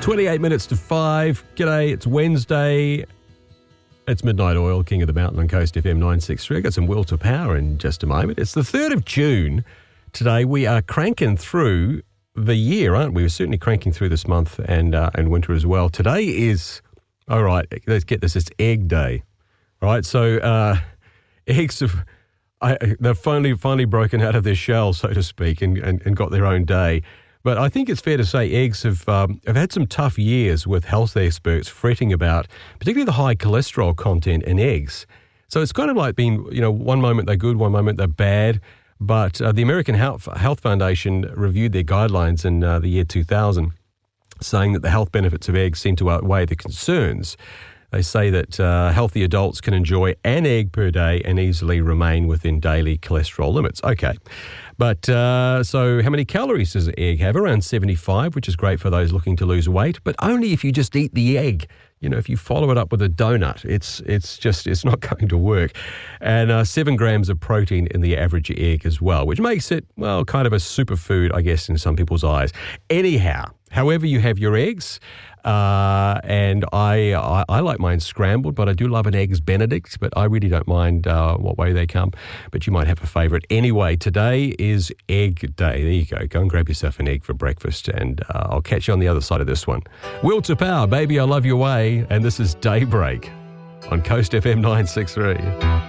28 minutes to 5. G'day, it's Wednesday. It's Midnight Oil, King of the Mountain on Coast FM 963. I've got some will to power in just a moment. It's the 3rd of June. Today we are cranking through the year, aren't we? We're certainly cranking through this month and winter as well. Today is, all right, let's get this, it's Egg Day. All right, so eggs they've finally broken out of their shell, so to speak, and got their own day. But I think it's fair to say eggs have had some tough years with health experts fretting about particularly the high cholesterol content in eggs. So it's kind of like being, one moment they're good, one moment they're bad. But the American Health Foundation reviewed their guidelines in the year 2000, saying that the health benefits of eggs seem to outweigh the concerns. They say that healthy adults can enjoy an egg per day and easily remain within daily cholesterol limits. Okay. But so how many calories does an egg have? Around 75, which is great for those looking to lose weight, but only if you just eat the egg. If you follow it up with a donut, it's not going to work. And 7 grams of protein in the average egg as well, which makes it, well, kind of a superfood, I guess, in some people's eyes. Anyhow, however you have your eggs, and I like mine scrambled, but I do love an Eggs Benedict, but I really don't mind what way they come. But you might have a favourite. Anyway, today is Egg Day. There you go. Go and grab yourself an egg for breakfast, and I'll catch you on the other side of this one. Will to Power, Baby I Love Your Way, and this is Daybreak on Coast FM 963.